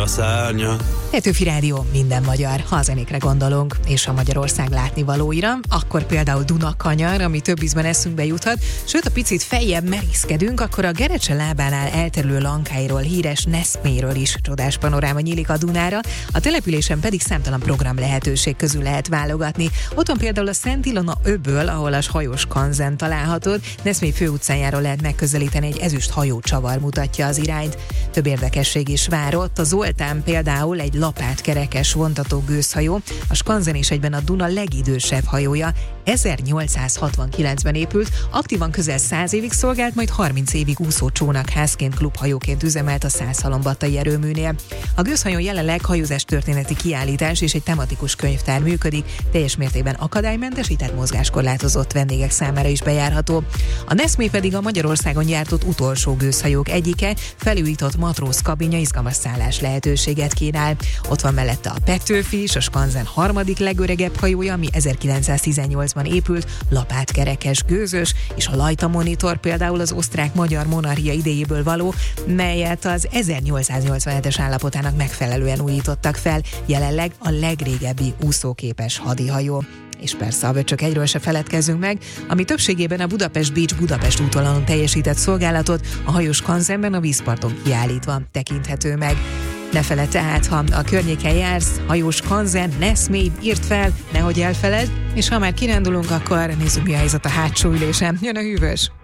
szárnya. Petőfi Rádió, minden magyar, ha a zenékre gondolunk, és a Magyarország látnivalóira, akkor például Dunakanyar, ami több ízben eszünkbe juthat, sőt, a picit feljebb merészkedünk, akkor a Gerecse lábánál elterülő Lankáiról híres Neszméről is csodás panoráma nyílik a Dunára, a településen pedig számtalan program lehetőség közül lehet válogatni. Ott van például a Szent Ilona öböl, ahol a hajós kanzen találhatod, Neszmé főutcájáról lehet megközelíteni, egy ezüst hajócsavar mutatja az irányt. Több érdekesség is vár ott, a Zoltán például egy lapátkerekes vontató gőzhajó, a skanzen és egyben a Duna legidősebb hajója, 1869-ben épült, aktívan közel 100 évig szolgált, majd 30 évig úszó csónakházként, klubhajóként üzemelt a Szászhalombattai erőműnél. A gőzhajón jelenleg hajózás történeti kiállítás és egy tematikus könyvtár működik, teljes mértékben akadálymentesített, mozgáskorlátozott vendégek számára is bejárható. A Neszmé pedig a Magyarországon gyártott utolsó gőzhajók egyike, felújított matróz kabinja izgalmas szállás lehetőséget kínál. Ott van mellette a Petőfi is, a skanzen harmadik legöregebb hajója, ami 1918-ban épült, lapátkerekes gőzös, és a Lajta Monitor például az osztrák-magyar monarchia idejéből való, melyet az 1887-es állapotának megfelelően újítottak fel, jelenleg a legrégebbi úszóképes hadihajó. És persze a Vöcsök egyről se feledkezzünk meg, ami többségében a Budapest-Bécs-Budapest útvonalon teljesített szolgálatot, a hajós kanzenben a vízparton kiállítva tekinthető meg. Ne feledd tehát, ha a környéken jársz, hajós kanzen, Neszmé, írd fel, nehogy elfeledd, és ha már kirándulunk, akkor nézzük, mi a helyzet a hátsó ülésen. Jön a hűvös!